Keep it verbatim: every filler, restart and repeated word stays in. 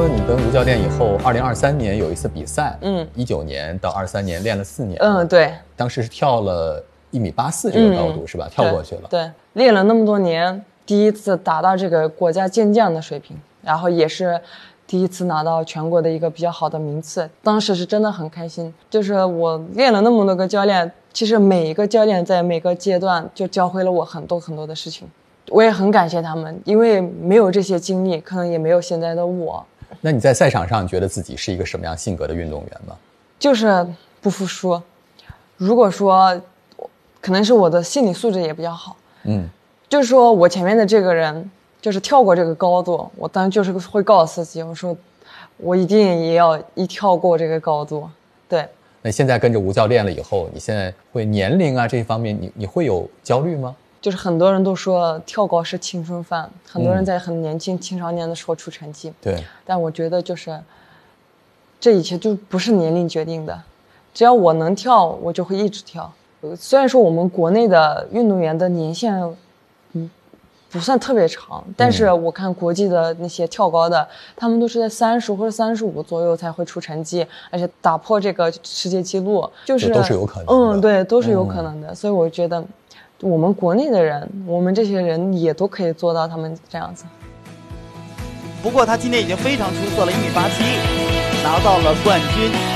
说你跟吴教练以后，二零二三年有一次比赛，嗯，一九年到二三年练了四年， 嗯，对， 当时是跳了一米八四这个高度、嗯、是吧？跳过去了， 对，对，练了那么多年，第一次达到这个国家健将的水平，然后也是第一次拿到全国的一个比较好的名次，当时是真的很开心。就是我练了那么多个教练，其实每一个教练在每个阶段就教会了我很多很多的事情，我也很感谢他们，因为没有这些经历，可能也没有现在的我。 那你在赛场上觉得自己是一个什么样性格的运动员吗？ 就是不服输。如果说可能是我的心理素质也比较好，嗯，就是说我前面的这个人就是跳过这个高度，我当然就是会告诉自己，我说我一定也要一跳过这个高度。对。 那现在跟着吴教练了以后，你现在会年龄啊这一方面你你会有焦虑吗？ 就是很多人都说跳高是青春饭，很多人在很年轻、嗯、青少年的时候出成绩， 对， 但我觉得就是这一切就不是年龄决定的，只要我能跳我就会一直跳。虽然说我们国内的运动员的年限嗯不算特别长，但是我看国际的那些跳高的、嗯、他们都是在三十或者三十五左右才会出成绩，而且打破这个世界纪录，就是都是有可能的。 嗯，对，都是有可能的、嗯、所以我觉得我们国内的人，我们这些人也都可以做到他们这样子。 不过他今天已经非常出色了，一米八七，拿到了冠军。